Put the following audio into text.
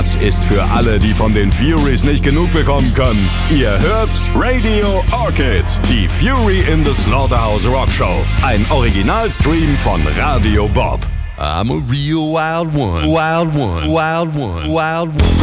Das ist für alle, die von den Furies nicht genug bekommen können. Ihr hört Radio Orchid, die Fury in the Slaughterhouse Rock Show. Ein Originalstream von Radio Bob. I'm a real wild one, wild one, wild one, wild one.